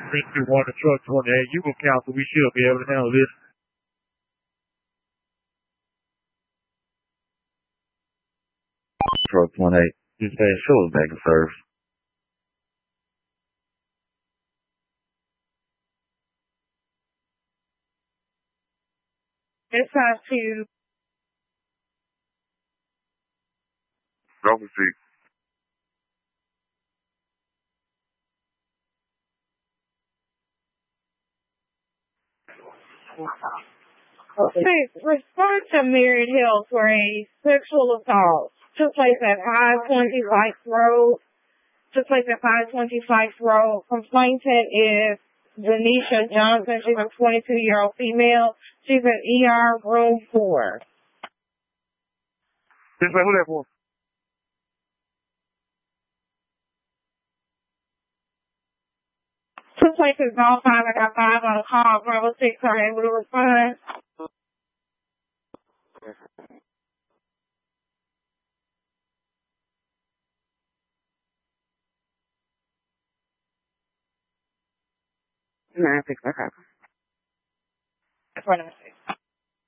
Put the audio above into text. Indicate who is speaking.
Speaker 1: 321 to truck 28. You can counsel. We should be able to handle this.
Speaker 2: Truck 28. Dispatch, show us back to service.
Speaker 3: Dispatch to
Speaker 4: Double C.
Speaker 3: respond to Myriad Hills where a sexual assault took place at 520 Fikes Road. Complainant is Denisha Johnson. She's a 22-year-old female. She's at ER room 4.
Speaker 4: Who that for?
Speaker 3: Took place at Zone 5. I got 5 on the call. Bravo 6 are able to respond. No, I think that's what I